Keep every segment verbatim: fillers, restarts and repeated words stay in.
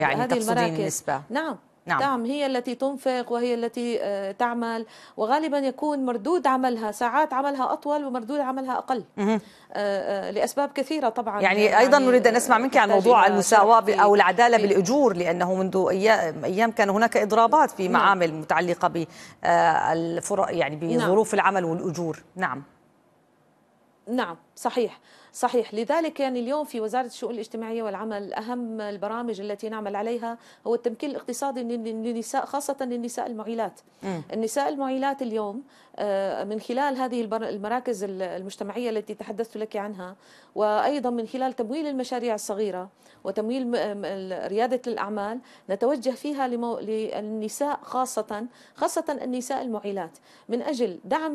يعني هذه تقصدين المراكز النسبة؟ نعم نعم. نعم هي التي تنفق وهي التي تعمل، وغالبا يكون مردود عملها ساعات عملها أطول ومردود عملها أقل لأسباب كثيرة طبعا. يعني, يعني أيضا نريد أن نسمع منك عن موضوع المساواة أو العدالة بالأجور، لأنه منذ أيام كان هناك إضرابات في معامل نعم. متعلقة ب يعني بظروف نعم. العمل والأجور. نعم نعم صحيح صحيح. لذلك يعني اليوم في وزارة الشؤون الاجتماعية والعمل أهم البرامج التي نعمل عليها هو التمكين الاقتصادي للنساء، خاصة للنساء المعيلات. م. النساء المعيلات اليوم من خلال هذه المراكز المجتمعية التي تحدثت لك عنها، وأيضا من خلال تمويل المشاريع الصغيرة وتمويل ريادة الأعمال، نتوجه فيها للنساء خاصة خاصة النساء المعيلات من أجل دعم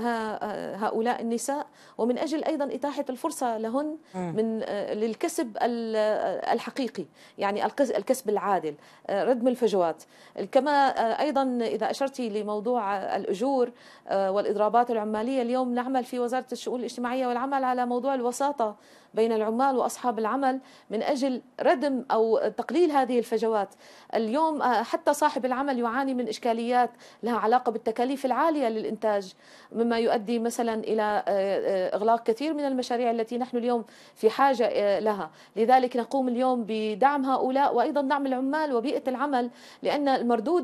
هؤلاء النساء، ومن أجل أيضا إتاحة الفرصة لهن من للكسب الحقيقي، يعني الكسب العادل، ردم الفجوات. كما أيضا إذا أشرتي لموضوع الأجور والإضرابات العمالية، اليوم نعمل في وزارة الشؤون الاجتماعية والعمل على موضوع الوساطة بين العمال وأصحاب العمل من أجل ردم أو تقليل هذه الفجوات. اليوم حتى صاحب العمل يعاني من إشكاليات لها علاقة بالتكاليف العالية للإنتاج، مما يؤدي مثلا إلى إغلاق كثير من المشاريع التي نحن اليوم في حاجة لها. لذلك نقوم اليوم بدعم هؤلاء وأيضا دعم العمال وبيئة العمل، لأن المردود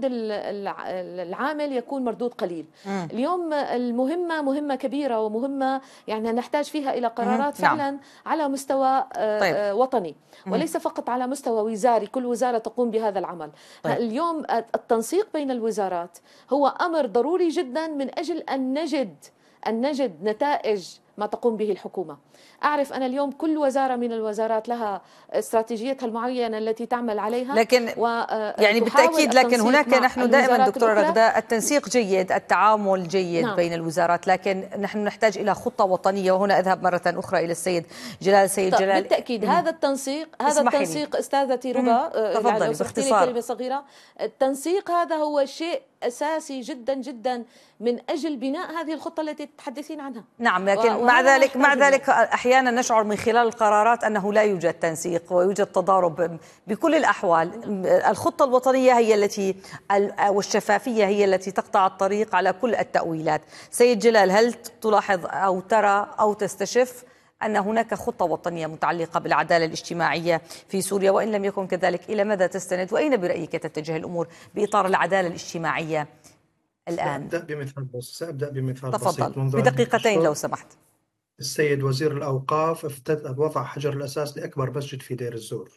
العامل يكون مردود قليل. م. اليوم المهمة مهمة كبيرة ومهمة يعني نحتاج فيها إلى قرارات فعلا نعم. على مستوى طيب. وطني، وليس فقط على مستوى وزاري كل وزارة تقوم بهذا العمل. طيب. اليوم التنسيق بين الوزارات هو أمر ضروري جدا من أجل أن نجد أن نجد نتائج ما تقوم به الحكومة. أعرف أنا اليوم كل وزارة من الوزارات لها استراتيجيتها المعينة التي تعمل عليها، لكن يعني بالتأكيد لكن هناك نحن دائما دكتورة رغداء التنسيق جيد، التعامل جيد نعم. بين الوزارات، لكن نحن نحتاج إلى خطة وطنية. وهنا أذهب مرة أخرى إلى السيد جلال. سيد جلال بالتأكيد هذا التنسيق هذا التنسيق استاذتي ربا تفضلي باختصار. كلمة صغيرة. التنسيق هذا هو شيء أساسي جدا جدا من أجل بناء هذه الخطة التي تتحدثين عنها. نعم، لكن مع ذلك مع ذلك أحيانا نشعر من خلال القرارات أنه لا يوجد تنسيق ويوجد تضارب بكل الأحوال. الخطة الوطنية هي التي والشفافية هي التي تقطع الطريق على كل التأويلات. سيد جلال، هل تلاحظ أو ترى أو تستشف أن هناك خطة وطنية متعلقة بالعدالة الاجتماعية في سوريا؟ وإن لم يكن كذلك إلى ماذا تستند؟ وأين برأيك تتجه الأمور بإطار العدالة الاجتماعية الآن؟ سأبدأ بمثال بسيط سأبدأ بمثال تفضل بسيط. منذ بدقيقتين لو سمحت. السيد وزير الأوقاف افتتح وضع حجر الأساس لأكبر مسجد في دير الزور،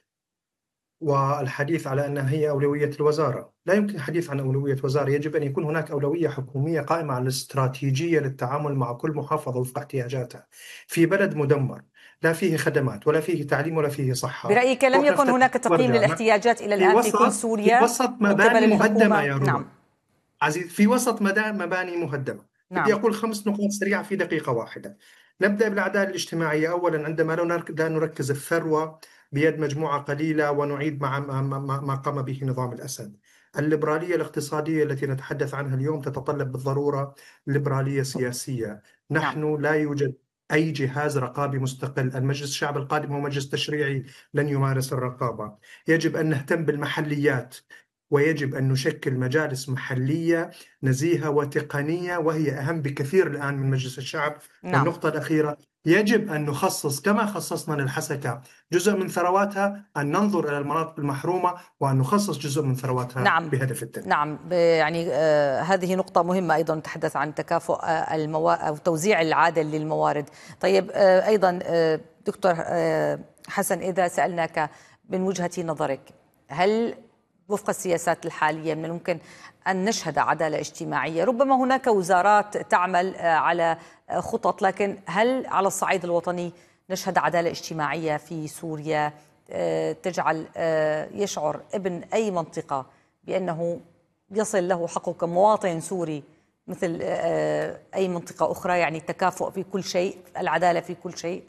والحديث على أنها هي أولوية الوزارة. لا يمكن الحديث عن أولوية وزارة، يجب أن يكون هناك أولوية حكومية قائمة على الاستراتيجية للتعامل مع كل محافظة وفق احتياجاتها. في بلد مدمر لا فيه خدمات ولا فيه تعليم ولا فيه صحة، برأيك لم يكن هناك تقييم للاحتياجات إلى الآن في كل سوريا؟ في وسط مباني مهدمة يا رب. نعم عزيز، في وسط مباني مهدمة. نعم. بدي أقول خمس نقاط سريعة في دقيقة واحدة. نبدأ بالعدالة الاجتماعية. أولا، عندما لا نركز الثروة بيد مجموعة قليلة ونعيد مع ما قام به نظام الأسد. الليبرالية الاقتصادية التي نتحدث عنها اليوم تتطلب بالضرورة ليبرالية سياسية. نحن لا يوجد أي جهاز رقابي مستقل. المجلس الشعب القادم هو مجلس تشريعي لن يمارس الرقابة. يجب أن نهتم بالمحليات، ويجب أن نشكل مجالس محلية نزيهة وتقنية، وهي أهم بكثير الآن من مجلس الشعب. نعم. والنقطة الأخيرة، يجب أن نخصص كما خصصنا للحسكة جزء من ثرواتها، أن ننظر إلى المناطق المحرومة وأن نخصص جزء من ثرواتها نعم. بهدف التنمية. نعم، يعني آه هذه نقطة مهمة أيضا. نتحدث عن تكافؤ الموارد أو توزيع العادل للموارد. طيب آه أيضا آه دكتور آه حسن، إذا سألناك من وجهة نظرك، هل وفق السياسات الحالية من الممكن أن نشهد عدالة اجتماعية؟ ربما هناك وزارات تعمل على خطط، لكن هل على الصعيد الوطني نشهد عدالة اجتماعية في سوريا تجعل يشعر ابن أي منطقة بأنه يصل له حقه كمواطن سوري مثل أي منطقة أخرى؟ يعني التكافؤ في كل شيء، العدالة في كل شيء.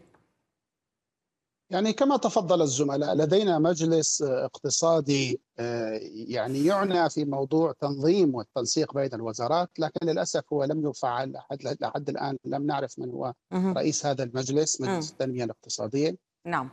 يعني كما تفضل الزملاء، لدينا مجلس اقتصادي يعني يعنى في موضوع تنظيم والتنسيق بين الوزارات، لكن للأسف هو لم يفعل لحد الآن. لم نعرف من هو رئيس هذا المجلس، مجلس التنمية الاقتصادية. نعم.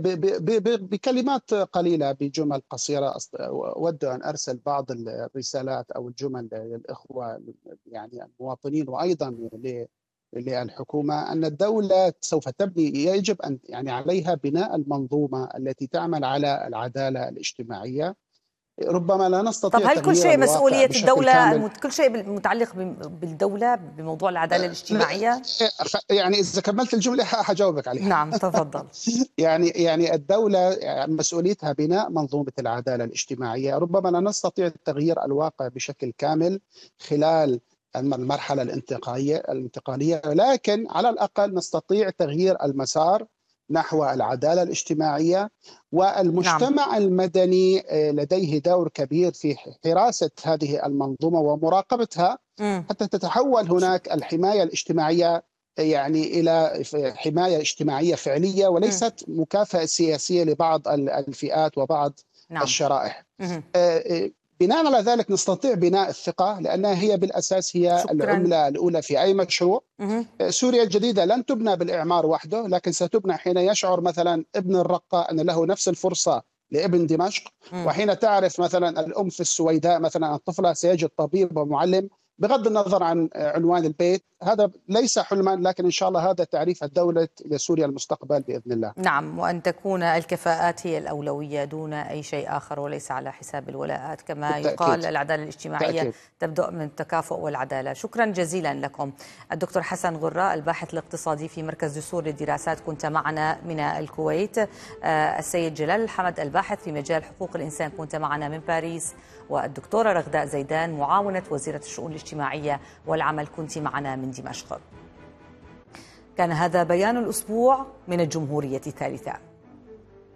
بكلمات قليلة، بجمل قصيرة، أود أن أرسل بعض الرسالات أو الجمل للإخوة يعني المواطنين وأيضا للحكومة، أن الدولة سوف تبني، يجب أن يعني عليها بناء المنظومة التي تعمل على العدالة الاجتماعية. ربما لا نستطيع طب هل كل شيء مسؤولية الدولة كامل. كل شيء متعلق بالدولة بموضوع العدالة الاجتماعية؟ يعني إذا كملت الجملة حجاوبك عليها. نعم تفضل. يعني يعني الدولة مسؤوليتها بناء منظومة العدالة الاجتماعية. ربما لا نستطيع تغيير الواقع بشكل كامل خلال المرحلة الانتقالية الانتقالية لكن على الأقل نستطيع تغيير المسار نحو العدالة الاجتماعية. والمجتمع نعم. المدني لديه دور كبير في حراسة هذه المنظومة ومراقبتها م. حتى تتحول هناك الحماية الاجتماعية يعني إلى حماية اجتماعية فعلية وليست م. مكافأة سياسية لبعض الفئات وبعض نعم. الشرائح. م. بناء على ذلك نستطيع بناء الثقة، لأنها هي بالأساس هي شكراً. العملة الأولى في أي مشروع. مه. سوريا الجديدة لن تبنى بالإعمار وحده، لكن ستبنى حين يشعر مثلا ابن الرقة أن له نفس الفرصة لابن دمشق. مه. وحين تعرف مثلا الأم في السويداء مثلا الطفلة سيجد طبيب ومعلم بغض النظر عن عنوان البيت. هذا ليس حلما، لكن إن شاء الله هذا تعريف الدولة لسوريا المستقبل بإذن الله. نعم، وأن تكون الكفاءات هي الأولوية دون أي شيء آخر وليس على حساب الولاءات كما بالتأكيد. يقال العدالة الاجتماعية بالتأكيد. تبدأ من التكافؤ والعدالة. شكرا جزيلا لكم الدكتور حسن غراء الباحث الاقتصادي في مركز جسور للدراسات، كنت معنا من الكويت. السيد جلال الحمد الباحث في مجال حقوق الإنسان كنت معنا من باريس، والدكتورة رغداء زيدان معاونة وزيرة الشؤون الاجتماعية والعمل كنت معنا من دمشق. كان هذا بيان الأسبوع من الجمهورية الثالثة.